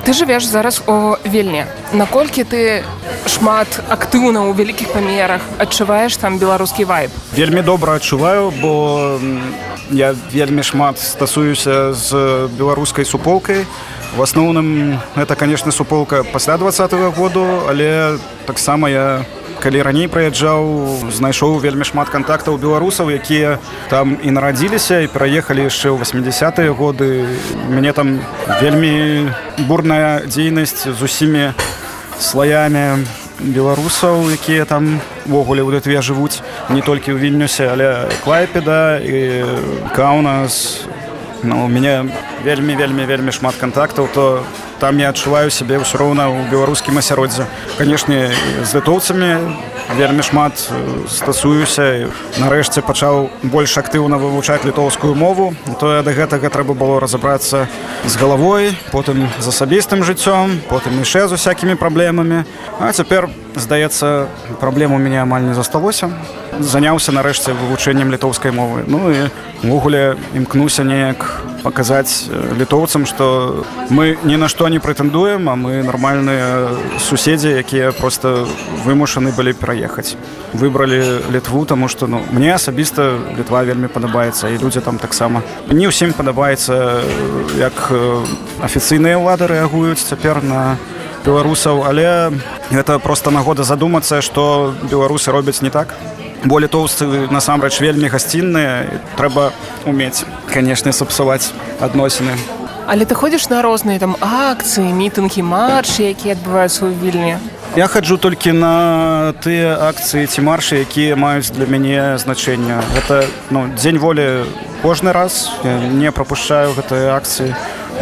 Ты жывеш зараз у Вільні. Наколькі ты шмат актыўна ў вялікіх памерах адчуваеш там беларускі вайб? Вельмі добра адчуваю, бо я вельмі шмат стасуюся з беларускай суполкай. В асноўным гэта, конечно, суполка пасля 20-го году, але таксама я, калі раней прыязджаў, знайшоў вельмі шмат кантактаў беларусаў, якія там і нарадзіліся, і пераехалі яшчэ ў 80-е годы. Мяне там вельмі бурная дзейнасць з усімі слаямі беларусаў, якія там увогуле ў Літве жывуць, не толькі ў Вільнюсе, але Клайпеда і Каунас. У мяне вельмі шмат кантактаў, то там я адчуваю сябе ўсё роўна ў беларускім асяроддзі. Канешне, з літоўцамі вельмі шмат стасуюся. Нарэшце пачаў больш актыўна вывучаць літоўскую мову. То да гэтага трэба было разабрацца з галавой, потым з асабістым жыццём, потым яшчэ з усякімі праблемамі. А цяпер, здаецца, праблем у мяне амаль не засталося. Заняўся нарэшце вывучэннем літоўскай мовы. І ўвогуле імкнуся неяк паказаць літоўцам, што мы ні на што не прэтэндуем, а мы нармальныя суседзі, якія проста вымушаны былі пераехаць. Выбралі Літву, таму што мне асабіста Літва вельмі падабаецца, і людзі там таксама. Не ўсім падабаецца, як афіцыйныя ўлады рэагуюць цяпер на беларусаў, але гэта проста нагода задумацца, што беларусы робяць не так. Бо літоўцы насамрэч вельмі гасцінныя, трэба умець, канешне, сапсаваць адносіны. Але ты ходзіш на розныя там акцыі, мітынгі, маршы, якія адбываюцца ў Вільні? Я хаджу толькі на тыя акцыі ці маршы, якія маюць для мяне значэнне. Гэта дзень волі кожны раз, я не прапушчаю гэтыя акцыі.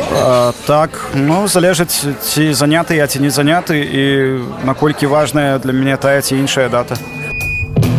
Так, залежыць, ці заняты я, ці не заняты, і наколькі важная для мяне тая ці іншая дата.